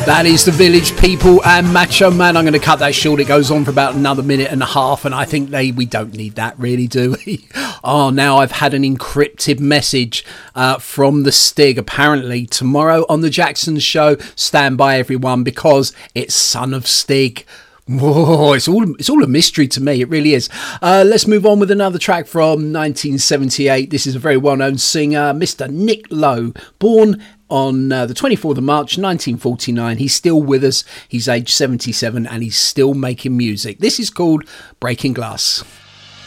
That is the Village People and Macho Man. I'm going to cut that short. It goes on for about another minute and a half, and I think we don't need that, really, do we? Oh, now I've had an encrypted message from the Stig. Apparently, tomorrow on the Jacksons show, stand by everyone, because it's Son of Stig. Whoa, it's all a mystery to me. It really is. Let's move on with another track from 1978. This is a very well-known singer, Mr. Nick Lowe, born on the 24th of March 1949. He's still with us. He's aged 77 and he's still making music. This is called Breaking Glass.